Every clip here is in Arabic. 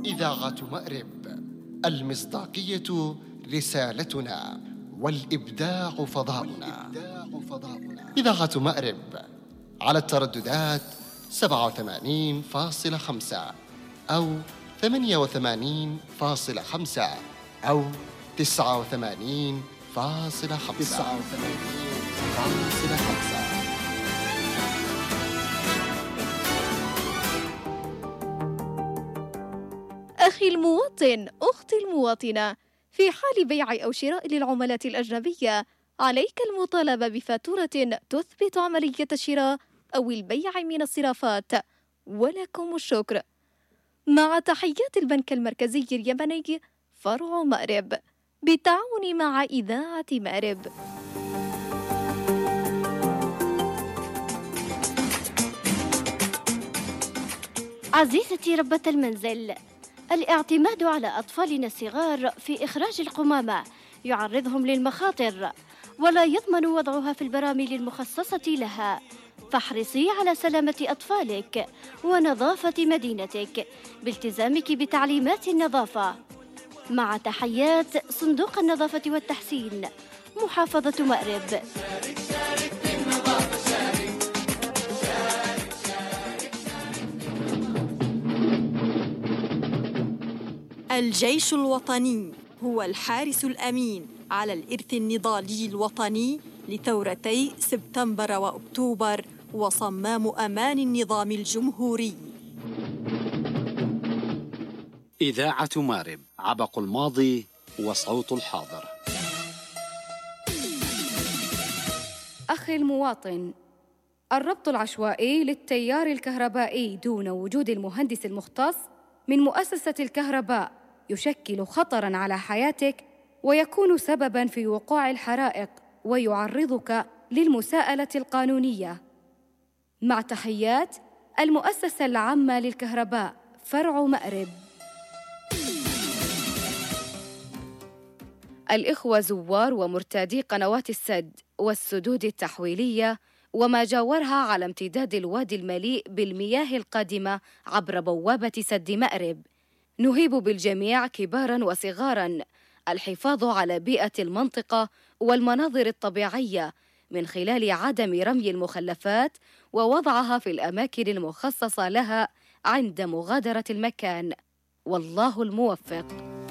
إذاعة مأرب، المصداقية رسالتنا، والإبداع فضاؤنا. إذاعة مأرب على الترددات 87.5 أو 88.5 أو 89.5. أخي المواطن، أختي المواطنة، في حال بيع أو شراء للعملات الأجنبية عليك المطالبة بفاتورة تثبت عملية الشراء أو البيع من الصرافات، ولكم الشكر. مع تحيات البنك المركزي اليمني فرع مأرب بالتعاون مع إذاعة مأرب. عزيزتي ربة المنزل، الاعتماد على أطفالنا الصغار في إخراج القمامة يعرضهم للمخاطر، ولا يضمن وضعها في البراميل المخصصة لها، فاحرصي على سلامة أطفالك ونظافة مدينتك بالتزامك بتعليمات النظافة. مع تحيات صندوق النظافة والتحسين، محافظة مأرب. الجيش الوطني هو الحارس الأمين على الإرث النضالي الوطني لثورتي سبتمبر وأكتوبر، وصمام أمان النظام الجمهوري. إذاعة مأرب، عبق الماضي وصوت الحاضر. أخي المواطن، الربط العشوائي للتيار الكهربائي دون وجود المهندس المختص من مؤسسة الكهرباء يشكل خطراً على حياتك، ويكون سبباً في وقوع الحرائق، ويعرضك للمساءلة القانونية. مع تحيات المؤسسة العامة للكهرباء فرع مأرب. الإخوة زوار ومرتادي قنوات السد والسدود التحويلية وما جاورها على امتداد الوادي المليء بالمياه القادمة عبر بوابة سد مأرب، نهيب بالجميع كباراً وصغاراً الحفاظ على بيئة المنطقة والمناظر الطبيعية من خلال عدم رمي المخلفات ووضعها في الأماكن المخصصة لها عند مغادرة المكان، والله الموفق.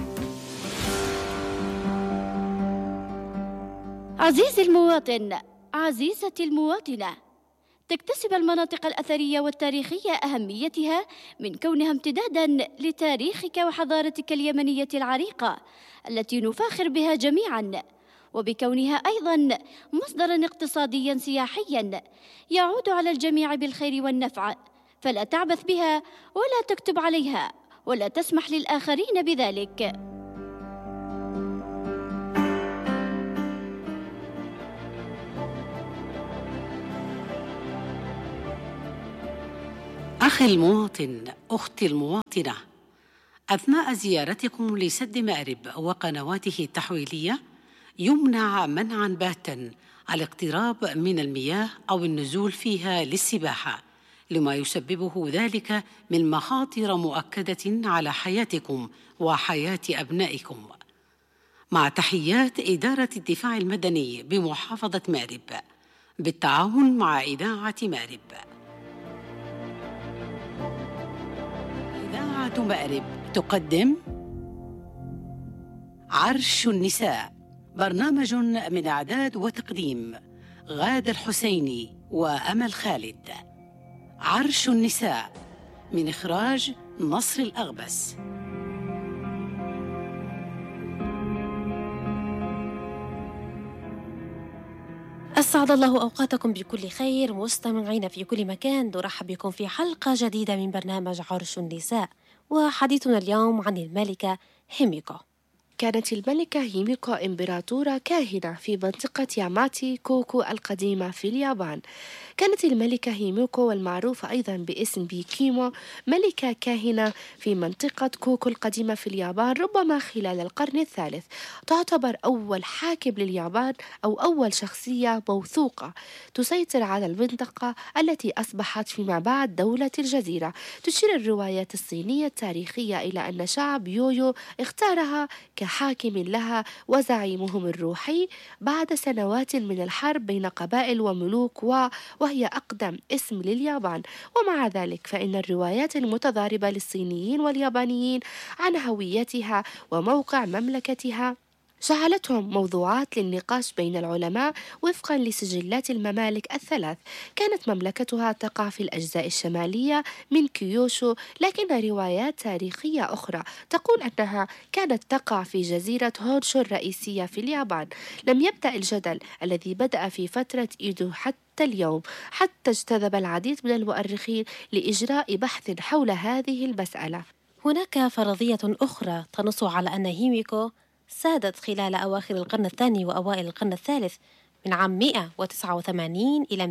عزيزي المواطن، عزيزتي المواطنة، تكتسب المناطق الأثرية والتاريخية أهميتها من كونها امتداداً لتاريخك وحضارتك اليمنية العريقة التي نفاخر بها جميعاً، وبكونها أيضاً مصدراً اقتصادياً سياحياً يعود على الجميع بالخير والنفع، فلا تعبث بها ولا تكتب عليها ولا تسمح للآخرين بذلك. أخي المواطن، أختي المواطنة، أثناء زيارتكم لسد مأرب وقنواته التحويلية يمنع منعاً باتاً الاقتراب من المياه أو النزول فيها للسباحة، لما يسببه ذلك من مخاطر مؤكدة على حياتكم وحياة أبنائكم. مع تحيات إدارة الدفاع المدني بمحافظة مأرب بالتعاون مع إذاعة مأرب. إذاعة مأرب تقدم عرش النساء، برنامج من إعداد وتقديم غادة الحسيني وأمل خالد. عرش النساء من إخراج نصر الأغبس. أسعد الله أوقاتكم بكل خير مستمعين في كل مكان. نرحب بكم في حلقة جديدة من برنامج عرش النساء، وحديثنا اليوم عن الملكة هيميكو. كانت الملكة هيميكو إمبراطورة كاهنة في منطقة ياماتي كوكو القديمة في اليابان. كانت الملكة هيميكو والمعروفة أيضا باسم بيكيمو ملكة كاهنة في منطقة كوكو القديمة في اليابان ربما خلال القرن الثالث. تعتبر أول حاكم لليابان أو أول شخصية موثوقة تسيطر على المنطقة التي أصبحت فيما بعد دولة الجزيرة. تشير الروايات الصينية التاريخية إلى أن شعب يويو اختارها كحاكم لها وزعيمهم الروحي بعد سنوات من الحرب بين قبائل وملوك وهي أقدم اسم لليابان. ومع ذلك فإن الروايات المتضاربة للصينيين واليابانيين عن هويتها وموقع مملكتها جعلتهم موضوعات للنقاش بين العلماء. وفقا لسجلات الممالك الثلاث كانت مملكتها تقع في الأجزاء الشمالية من كيوشو، لكن روايات تاريخية أخرى تقول أنها كانت تقع في جزيرة هونشو الرئيسية في اليابان. لم يبدأ الجدل الذي بدأ في فترة إيدو حتى اليوم، حتى اجتذب العديد من المؤرخين لإجراء بحث حول هذه المسألة. هناك فرضية أخرى تنص على أن هيميكو سادت خلال أواخر القرن الثاني وأوائل القرن الثالث من عام 189 إلى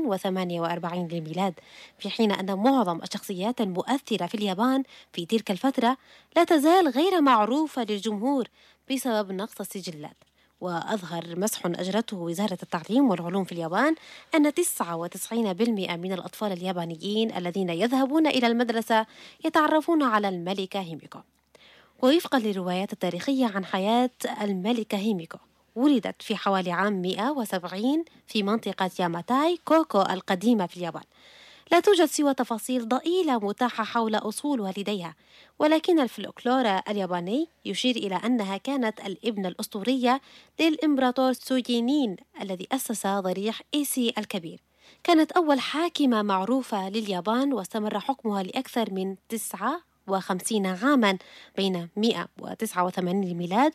248 للميلاد، في حين أن معظم الشخصيات المؤثرة في اليابان في تلك الفترة لا تزال غير معروفة للجمهور بسبب نقص السجلات. وأظهر مسح أجرته وزارة التعليم والعلوم في اليابان أن 99% من الأطفال اليابانيين الذين يذهبون إلى المدرسة يتعرفون على الملكة هيميكو. ووفقا للروايات التاريخية عن حياة الملكة هيميكو، ولدت في حوالي عام 170 في منطقة ياماتاي كوكو القديمة في اليابان. لا توجد سوى تفاصيل ضئيلة متاحة حول أصول والديها، ولكن الفلكلور الياباني يشير إلى أنها كانت الابنة الأسطورية للإمبراطور سوجينين الذي أسس ضريح إيسي الكبير. كانت أول حاكمة معروفة لليابان، واستمر حكمها لأكثر من 59 عاما بين 189 للميلاد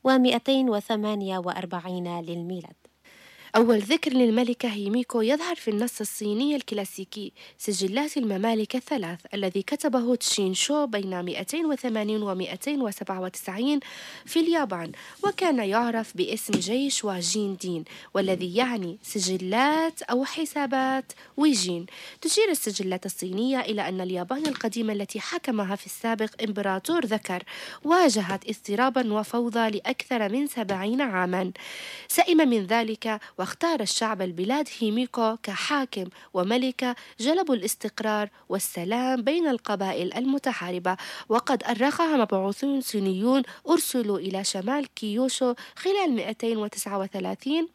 و248 للميلاد. أول ذكر للملكة هيميكو يظهر في النص الصيني الكلاسيكي سجلات الممالك الثلاث الذي كتبه تشين شو بين 280 و 297 في اليابان، وكان يعرف باسم جيش واجين دين، والذي يعني سجلات أو حسابات ويجين. تشير السجلات الصينية إلى أن اليابان القديمة التي حكمها في السابق إمبراطور ذكر واجهت اضطرابا وفوضى لأكثر من 70 عاما. سئم من ذلك واختار الشعب البلاد هيميكو كحاكم وملكة جلبوا الاستقرار والسلام بين القبائل المتحاربة. وقد أرخها مبعوثون صينيون أرسلوا إلى شمال كيوشو خلال 239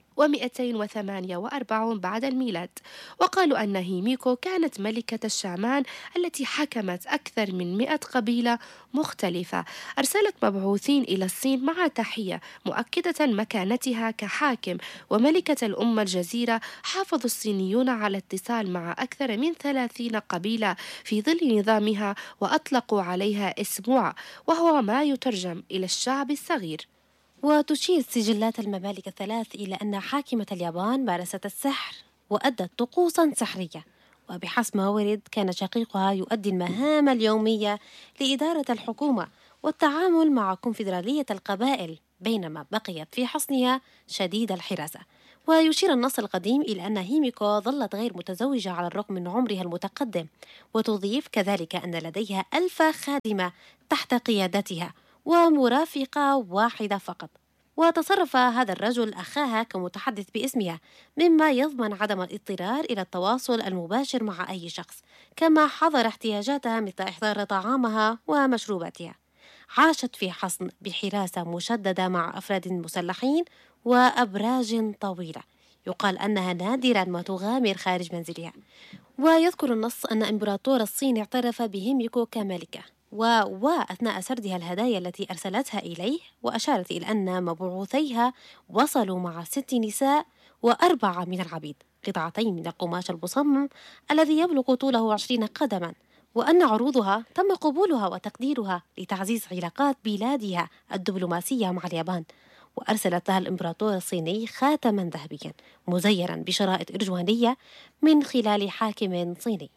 و248 بعد الميلاد، وقالوا أن هيميكو كانت ملكة الشامان التي حكمت أكثر من 100 قبيلة مختلفة. أرسلت مبعوثين إلى الصين مع تحية مؤكدة مكانتها كحاكم وملكة الأمة الجزيرة. حافظ الصينيون على اتصال مع أكثر من 30 قبيلة في ظل نظامها، وأطلقوا عليها اسموع، وهو ما يترجم إلى الشعب الصغير. وتشير سجلات الممالك الثلاث إلى أن حاكمة اليابان مارست السحر وأدت طقوسا سحرية، وبحسب ما ورد كان شقيقها يؤدي المهام اليومية لإدارة الحكومة والتعامل مع كونفدرالية القبائل، بينما بقيت في حصنها شديد الحراسة. ويشير النص القديم إلى أن هيميكو ظلت غير متزوجة على الرغم من عمرها المتقدم، وتضيف كذلك أن لديها 1000 خادمة تحت قيادتها ومرافقة واحدة فقط. وتصرف هذا الرجل أخاها كمتحدث باسمها، مما يضمن عدم الاضطرار إلى التواصل المباشر مع أي شخص، كما حضر احتياجاتها مثل إحضار طعامها ومشروباتها. عاشت في حصن بحراسة مشددة مع أفراد مسلحين وأبراج طويلة، يقال أنها نادرا ما تغامر خارج منزلها. ويذكر النص أن إمبراطور الصين اعترف بهيميكو كملكة وأثناء سردها الهدايا التي أرسلتها إليه، وأشارت إلى أن مبعوثيها وصلوا مع 6 نساء و4 من العبيد، قطعتين من القماش المصمم الذي يبلغ طوله 20 قدما، وأن عروضها تم قبولها وتقديرها لتعزيز علاقات بلادها الدبلوماسية مع اليابان. وأرسلت لها الإمبراطور الصيني خاتما ذهبيا مزيرا بشرائط إرجوانية من خلال حاكم صيني.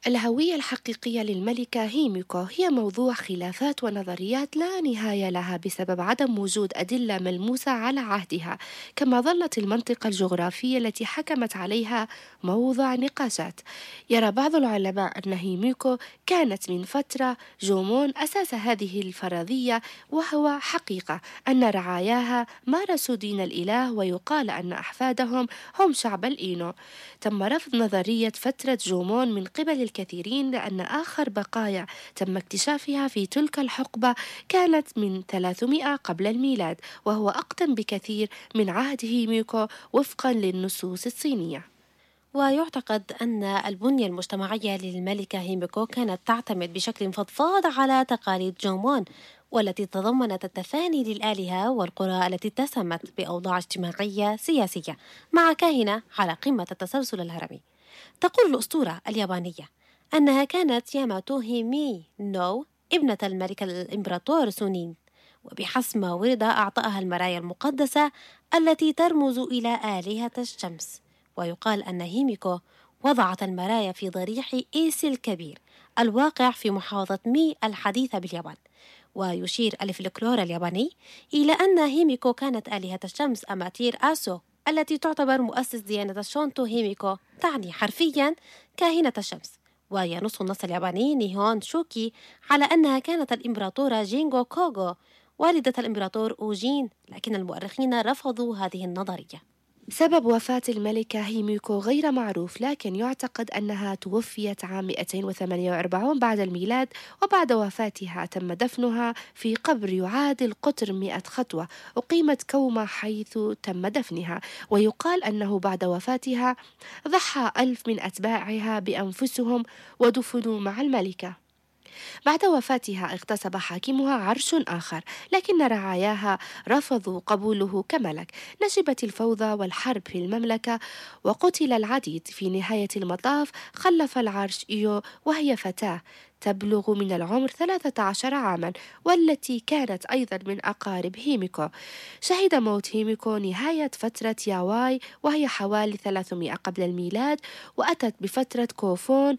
الهوية الحقيقية للملكة هيميكو هي موضوع خلافات ونظريات لا نهاية لها بسبب عدم وجود أدلة ملموسة على عهدها، كما ظلت المنطقة الجغرافية التي حكمت عليها موضع نقاشات. يرى بعض العلماء أن هيميكو كانت من فترة جومون أساس هذه الفرضية، وهو حقيقة أن رعاياها مارسوا دين الإله، ويقال أن أحفادهم هم شعب الإينو. تم رفض نظرية فترة جومون من قبل الكثيرين لأن آخر بقايا تم اكتشافها في تلك الحقبة كانت من 300 قبل الميلاد، وهو أقدم بكثير من عهد هيميكو وفقا للنصوص الصينية. ويعتقد أن البنية المجتمعية للملكة هيميكو كانت تعتمد بشكل فضفاض على تقاليد جومون، والتي تضمنت التفاني للآلهة والقرى التي اتسمت بأوضاع اجتماعية سياسية مع كاهنة على قمة التسلسل الهرمي. تقول الأسطورة اليابانية أنها كانت ياماتو هيمي نو ابنة الملك الإمبراطور سونين، وبحسب ما ورد أعطاها المرايا المقدسة التي ترمز إلى آلهة الشمس. ويقال أن هيميكو وضعت المرايا في ضريح إيسي الكبير الواقع في محافظة مي الحديثة باليابان. ويشير الفلكلور الياباني إلى أن هيميكو كانت آلهة الشمس أماتير آسو، التي تعتبر مؤسس ديانة الشونتو. هيميكو تعني حرفيا كاهنة الشمس. وينص النص الياباني نيهون شوكي على أنها كانت الإمبراطورة جينغو كوغو والدة الإمبراطور أوجين، لكن المؤرخين رفضوا هذه النظرية. سبب وفاة الملكة هيميكو غير معروف، لكن يعتقد أنها توفيت عام 248 بعد الميلاد، وبعد وفاتها تم دفنها في قبر يعادل قطر 100 خطوة، أقيمت كومة حيث تم دفنها. ويقال أنه بعد وفاتها ضحى 1000 من أتباعها بأنفسهم ودفنوا مع الملكة. بعد وفاتها اغتصب حاكمها عرش آخر، لكن رعاياها رفضوا قبوله كملك. نشبت الفوضى والحرب في المملكة وقتل العديد. في نهاية المطاف خلف العرش إيو وهي فتاة تبلغ من العمر 13 عاما، والتي كانت أيضا من أقارب هيميكو. شهد موت هيميكو نهاية فترة ياواي وهي حوالي 300 قبل الميلاد، وأتت بفترة كوفون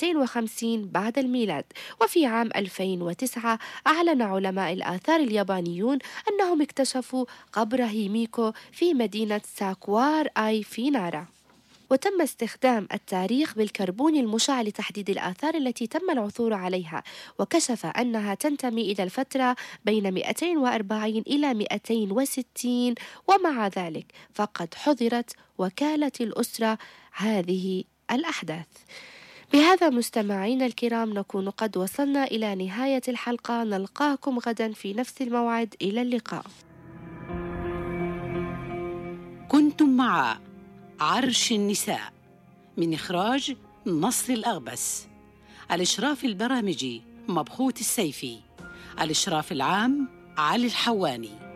250 بعد الميلاد. وفي عام 2009 أعلن علماء الآثار اليابانيون أنهم اكتشفوا قبر هيميكو في مدينة ساكوار آي في نارا. وتم استخدام التاريخ بالكربون المشع لتحديد الآثار التي تم العثور عليها، وكشف أنها تنتمي إلى الفترة بين 240 إلى 260، ومع ذلك فقد حظرت وكالة الأسرة هذه الأحداث. بهذا مستمعينا الكرام نكون قد وصلنا إلى نهاية الحلقة. نلقاكم غدا في نفس الموعد. إلى اللقاء. كنتم مع عرش النساء من إخراج نصر الأغبس. الإشراف البرامجي مبخوت السيفي. الإشراف العام علي الحواني.